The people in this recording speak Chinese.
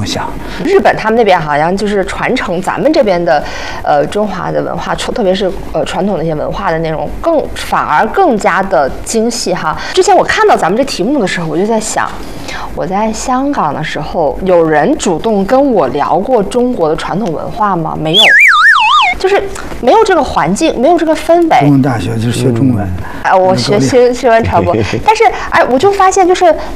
么想。 日本他们那边好像就是传承咱们这边的，中华的文化，特别是传统的一些文化的内容，反而更加的精细哈。之前我看到咱们这题目的时候，我就在想，我在香港的时候，有人主动跟我聊过中国的传统文化吗？没有。就是没有这个环境，没有这个氛围。 中文大学就是学中文， 我学新闻传播，但是我就发现，就是